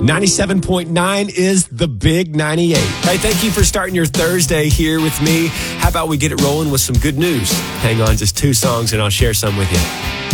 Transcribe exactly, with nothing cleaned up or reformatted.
ninety-seven point nine is the Big ninety-eight. Hey, thank you for starting your Thursday here with me. How about we get it rolling with some good news? Hang on just two songs and I'll share some with you.